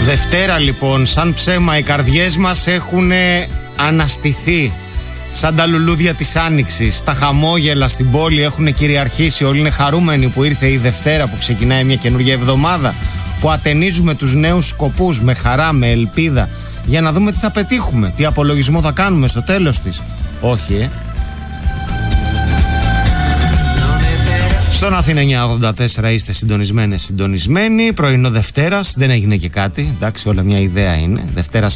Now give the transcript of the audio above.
Δευτέρα λοιπόν, σαν ψέμα οι καρδιές μας έχουν αναστηθεί. Σαν τα λουλούδια της Άνοιξης, τα χαμόγελα στην πόλη έχουν κυριαρχήσει. Όλοι είναι χαρούμενοι που ήρθε η Δευτέρα, που ξεκινάει μια καινούργια εβδομάδα, που ατενίζουμε τους νέους σκοπούς με χαρά, με ελπίδα, για να δούμε τι θα πετύχουμε, τι απολογισμό θα κάνουμε στο τέλος της. Όχι, Στον Αθήνα 984 είστε συντονισμένοι. Πρωινό Δευτέρας, δεν έγινε και κάτι. Εντάξει, όλα μια ιδέα είναι. Δευτέρα